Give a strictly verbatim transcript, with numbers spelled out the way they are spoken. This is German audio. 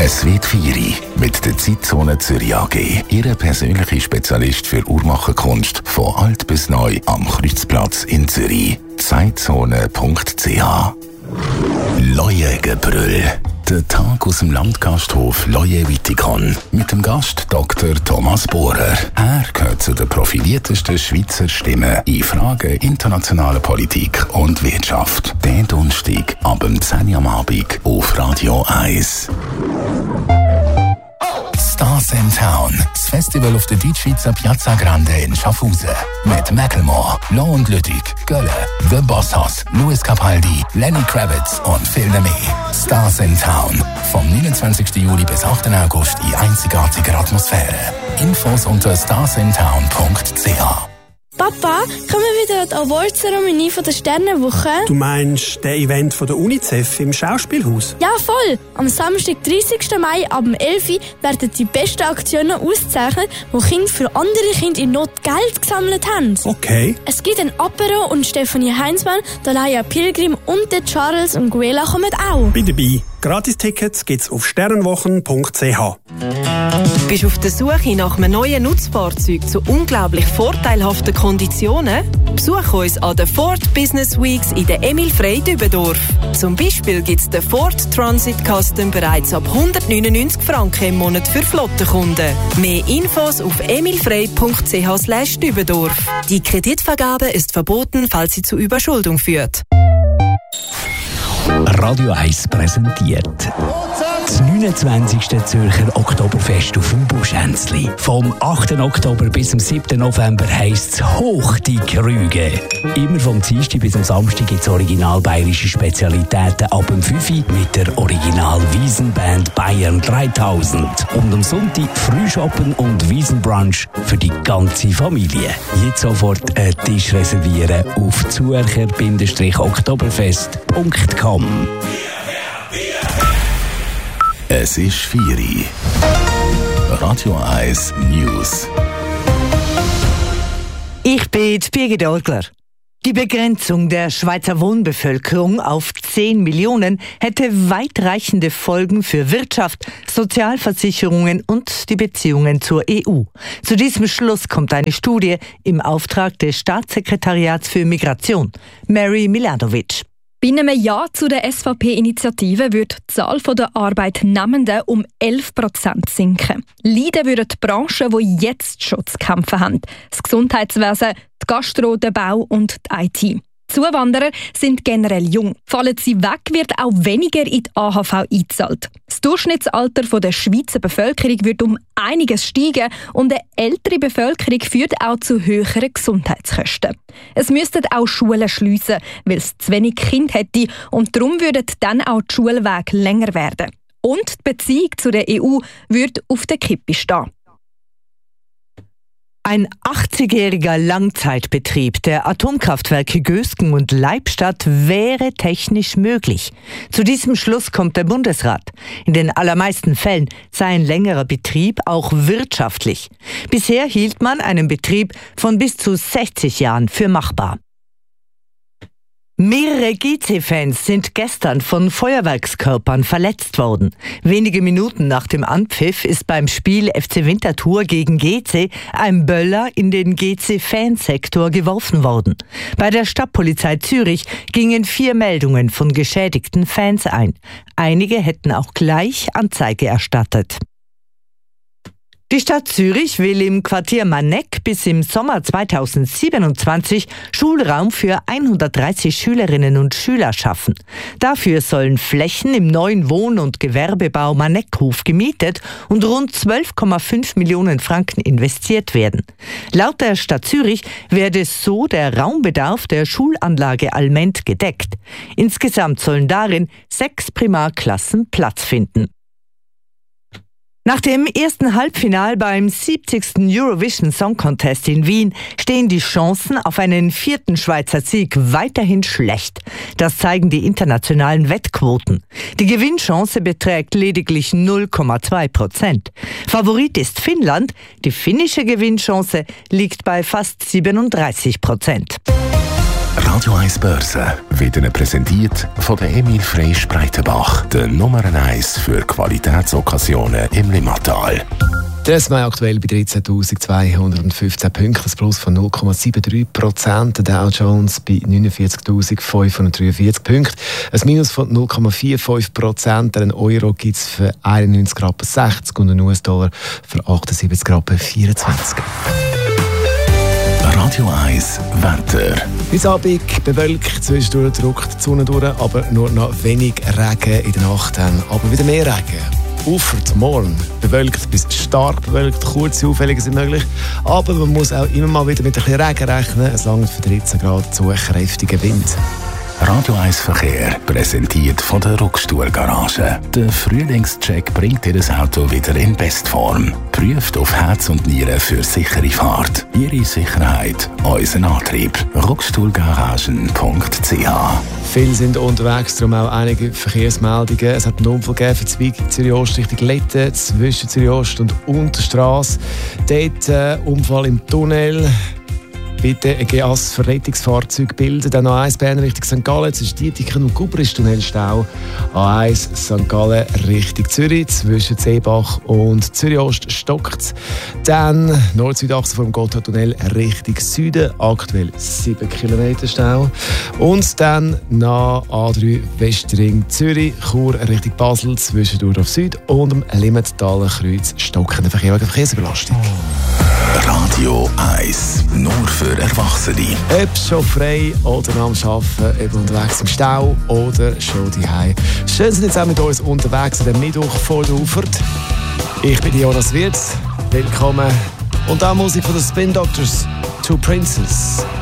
Es wird vier mit der Zeitzone Zürich A G. Ihre persönliche Spezialist für Uhrmacherkunst von alt bis neu am Kreuzplatz in Zürich. zeitzone punkt c h. Leuengebrüll. Der Tag aus dem Landgasthof Leue Wittikon mit dem Gast Doktor Thomas Bohrer. Er gehört zu den profiliertesten Schweizer Stimmen in Fragen internationaler Politik und Wirtschaft. Den Donnerstag ab dem zehn Uhr am Abend auf Radio eins. Stars in Town, das Festival auf der Deutschschweizer Piazza Grande in Schaffhausen. Mit Macklemore, Loh und Lüttich, Gölle, The Boss Hoss, Louis Capaldi, Lenny Kravitz und viele mehr. Stars in Town. Vom neunundzwanzigsten Juli bis achten August in einzigartiger Atmosphäre. Infos unter stars in town punkt c h. Papa, kommen wir wieder an die Awardzeremonie von der Sternenwoche? Du meinst das Event von der UNICEF im Schauspielhaus? Ja, voll! Am Samstag, dreißigsten Mai ab elf Uhr werden die besten Aktionen ausgezeichnet, wo Kinder für andere Kinder in Not Geld gesammelt haben. Okay. Es gibt ein Apero und Stefanie Heinzmann, Dalaya Pilgrim und der Charles und Guela kommen auch. Bin dabei. Gratis-Tickets gibt's auf sternenwochen punkt c h. Bist du auf der Suche nach einem neuen Nutzfahrzeug zu unglaublich vorteilhaften Konditionen? Besuch uns an den Ford Business Weeks in der Emil Frey Dübendorf. Zum Beispiel gibt's den Ford Transit Custom bereits ab hundertneunundneunzig Franken im Monat für Flottenkunden. Mehr Infos auf emilfrey punkt c h slash Dübendorf. Die Kreditvergabe ist verboten, falls sie zu Überschuldung führt. Radio eins präsentiert das neunundzwanzigste Zürcher Oktoberfest auf dem Buschhänzli. Vom achten Oktober bis zum siebten November heisst es Hoch die Krüge. Immer vom Dienstag bis zum Samstag gibt es original bayerische Spezialitäten ab dem fünf Uhr mit der Original-Wiesenband Bayern dreitausend. Und am Sonntag Frühschoppen und Wiesenbrunch für die ganze Familie. Jetzt sofort einen Tisch reservieren auf zürcher oktoberfest punkt com. Es ist vier Uhr. Radio eins News. Ich bin Birgit Orgler. Die Begrenzung der Schweizer Wohnbevölkerung auf zehn Millionen hätte weitreichende Folgen für Wirtschaft, Sozialversicherungen und die Beziehungen zur E U. Zu diesem Schluss kommt eine Studie im Auftrag des Staatssekretariats für Migration. Mary Milanovic. Bei einem Ja zu der S V P-Initiative würde die Zahl der Arbeitnehmenden um elf Prozent sinken. Leiden würden die Branchen, die jetzt schon zu kämpfen haben. Das Gesundheitswesen, die Gastro, der Bau und die I T. Zuwanderer sind generell jung. Fallen sie weg, wird auch weniger in die A H V eingezahlt. Das Durchschnittsalter der Schweizer Bevölkerung wird um einiges steigen und eine ältere Bevölkerung führt auch zu höheren Gesundheitskosten. Es müssten auch Schulen schliessen, weil es zu wenig Kinder hätte und darum würden dann auch die Schulwege länger werden. Und die Beziehung zu der E U würde auf der Kippe stehen. Ein achtzigjähriger Langzeitbetrieb der Atomkraftwerke Gösgen und Leibstadt wäre technisch möglich. Zu diesem Schluss kommt der Bundesrat. In den allermeisten Fällen sei ein längerer Betrieb auch wirtschaftlich. Bisher hielt man einen Betrieb von bis zu sechzig Jahren für machbar. Mehrere G C-Fans sind gestern von Feuerwerkskörpern verletzt worden. Wenige Minuten nach dem Anpfiff ist beim Spiel F C Winterthur gegen G C ein Böller in den G C-Fansektor geworfen worden. Bei der Stadtpolizei Zürich gingen vier Meldungen von geschädigten Fans ein. Einige hätten auch gleich Anzeige erstattet. Die Stadt Zürich will im Quartier Maneck bis im Sommer zweitausendsiebenundzwanzig Schulraum für hundertdreißig Schülerinnen und Schüler schaffen. Dafür sollen Flächen im neuen Wohn- und Gewerbebau Maneckhof gemietet und rund zwölf Komma fünf Millionen Franken investiert werden. Laut der Stadt Zürich werde so der Raumbedarf der Schulanlage Alment gedeckt. Insgesamt sollen darin sechs Primarklassen Platz finden. Nach dem ersten Halbfinal beim siebzigsten Eurovision Song Contest in Wien stehen die Chancen auf einen vierten Schweizer Sieg weiterhin schlecht. Das zeigen die internationalen Wettquoten. Die Gewinnchance beträgt lediglich null Komma zwei Prozent. Favorit ist Finnland. Die finnische Gewinnchance liegt bei fast siebenunddreißig Prozent. Radio eins Börse wird Ihnen präsentiert von der Emil Frey Spreitenbach, der Nummer eins für Qualitätsokkasionen im Limmatal. Der S M I aktuell bei dreizehntausendzweihundertfünfzehn Punkten, ein Plus von null Komma dreiundsiebzig Prozent. Der Dow Jones bei neunundvierzigtausendfünfhundertdreiundvierzig Punkten, ein Minus von null Komma fünfundvierzig Prozent. Einen Euro gibt es für einundneunzig Rappen sechzig und einen U S-Dollar für achtundsiebzig Rappen vierundzwanzig. Radio eins Wetter. Bis Abend bewölkt, zwischendurch drückt die Sonne durch, aber nur noch wenig Regen in der Nacht, dann aber wieder mehr Regen. Ufert morgen bewölkt bis stark bewölkt, kurze Aufhellungen sind möglich, aber man muss auch immer mal wieder mit ein bisschen Regen rechnen. Es langt für dreizehn Grad zu kräftigen Wind. Radio eins Verkehr, präsentiert von der Ruckstuhl Garage. Der Frühlingscheck bringt Ihr Auto wieder in Bestform. Prüft auf Herz und Nieren für sichere Fahrt. Ihre Sicherheit, unser Antrieb. ruckstuhlgaragen punkt c h. Viele sind unterwegs, darum auch einige Verkehrsmeldungen. Es hat einen Unfall gegeben für Zweig Zürich-Ost Richtung Letten, zwischen Zürich-Ost und Unterstrasse. Dort äh, Unfall im Tunnel. Bitte ein G A S für Rettungsfahrzeug bilden. Dann A eins Bern Richtung Sankt Gallen, zwischen Dietiken und Gubrisch Tunnelstau. A eins Sankt Gallen Richtung Zürich, zwischen Seebach und Zürich-Ost stockt. Dann Nord-Süd-Achse vom Gotthardtunnel Richtung Süden, aktuell sieben Kilometer Stau. Und dann nach A drei Westring Zürich, Chur Richtung Basel, zwischendurch auf Süd und am Limmertaler Kreuz stockende Verkehr wegen Verkehrsüberlastung. Radio eins, nur für Erwachsene. Ob schon frei oder am Arbeiten, eben unterwegs im Stau oder schon daheim. Schön sind jetzt auch mit uns unterwegs an dem Mittwoch vor der Ufert. Ich bin Jonas Wirz. Willkommen. Und auch Musik von den Spin Doctors, Two Princes.